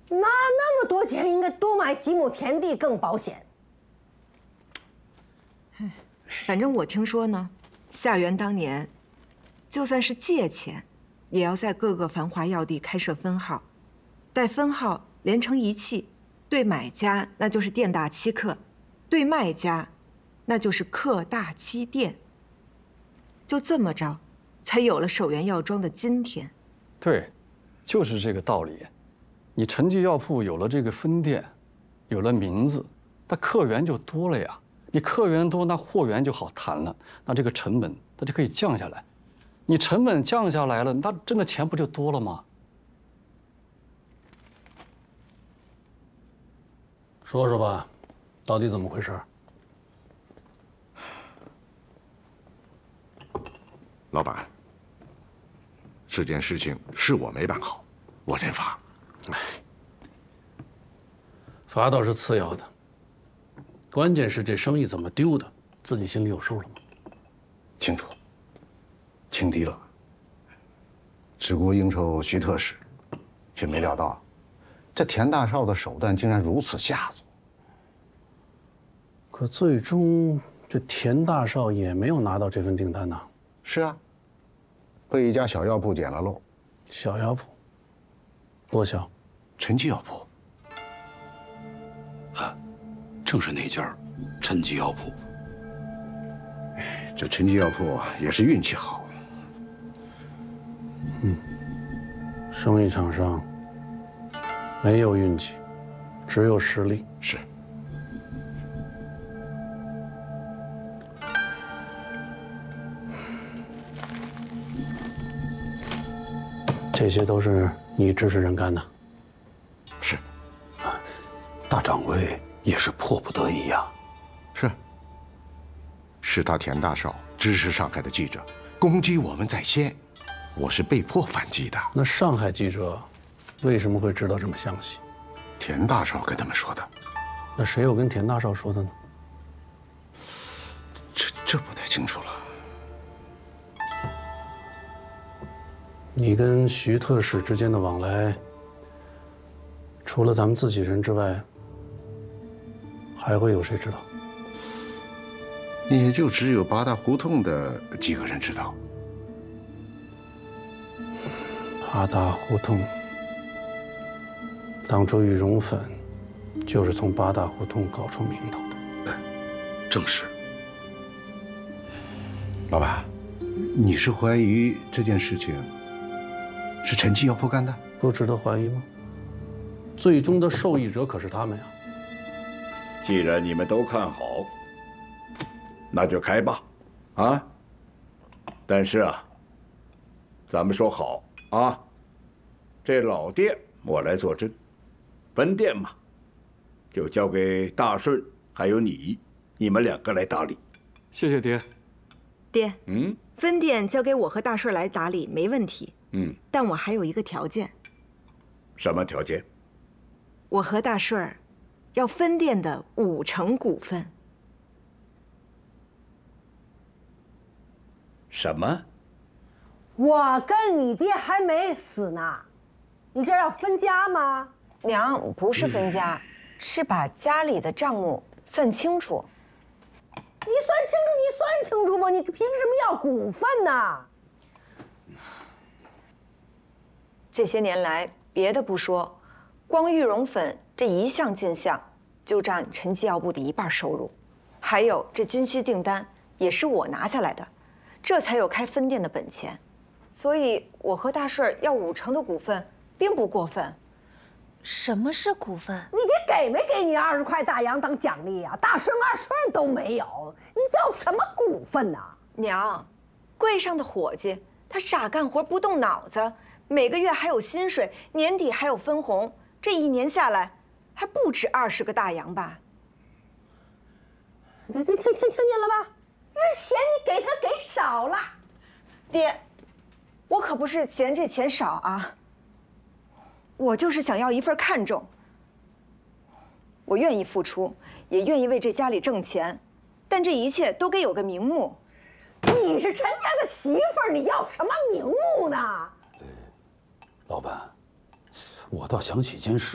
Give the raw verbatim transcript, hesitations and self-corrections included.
那那么多钱，应该多买几亩田地更保险。 反正我听说呢，夏元当年，就算是借钱，也要在各个繁华要地开设分号，待分号连成一气，对买家那就是店大欺客，对卖家，那就是客大欺店。就这么着，才有了守元药庄的今天。 对，就是这个道理。你陈记药铺有了这个分店，有了名字，那客源就多了呀。你客源多，那货源就好谈了，那这个成本它就可以降下来。你成本降下来了，那挣的钱不就多了吗？ 说说吧，到底怎么回事？ 老板，这件事情是我没办好，我认罚。 哎，罚倒是次要的，关键是这生意怎么丢的，自己心里有数了吗？ 清楚，轻敌了。只顾应酬徐特使，却没料到，这田大少的手段竟然如此下作。 可最终，这田大少也没有拿到这份订单呐。 是啊，被一家小药铺捡了漏。 小药铺，多小？ 陈记药铺。 啊，正是那家陈记药铺。 这陈记药铺也是运气好。 嗯，生意场上没有运气，只有实力。 是。 这些都是你指使人干的。 是。 啊，大掌柜也是迫不得已呀。 是。是他田大少指使上海的记者攻击我们在先，我是被迫反击的。 那上海记者为什么会知道这么详细？ 田大少跟他们说的。 那谁又跟田大少说的呢？ 这这不太清楚了。 你跟徐特使之间的往来，除了咱们自己人之外，还会有谁知道？ 也就只有八大胡同的几个人知道。 八大胡同，当初羽绒粉就是从八大胡同搞出名头的。 正是。 老板，你是怀疑这件事情是陈记药铺干的？ 不值得怀疑吗？最终的受益者可是他们呀。 既然你们都看好，那就开吧，啊！但是啊，咱们说好啊，这老店我来坐镇，分店嘛，就交给大顺还有你，你们两个来打理。 谢谢爹。 爹， 嗯， 分店交给我和大顺来打理没问题。 嗯， 但我还有一个条件。 什么条件？ 我和大顺儿要分店的五成股份。 什么？ 我跟你爹还没死呢，你这要分家吗？ 娘，不是分家，是把家里的账目算清楚。 你算清楚，你算清楚吧，你凭什么要股份呢？ 这些年来，别的不说，光玉绒粉这一项进项就占陈记药部的一半收入，还有这军需订单也是我拿下来的，这才有开分店的本钱。所以，我和大顺要五成的股份，并不过分。 什么是股份？ 你爹给没给你二十块大洋当奖励呀？大顺二顺都没有，你要什么股份呢？ 娘，柜上的伙计他傻干活不动脑子，每个月还有薪水，年底还有分红，这一年下来还不止二十个大洋吧？ 听听听听听见了吧？那嫌你给他给少了。 爹，我可不是嫌这钱少啊，我就是想要一份看重。我愿意付出，也愿意为这家里挣钱，但这一切都该有个名目。 你是陈家的媳妇儿，你要什么名目呢？ 老板，我倒想起件事。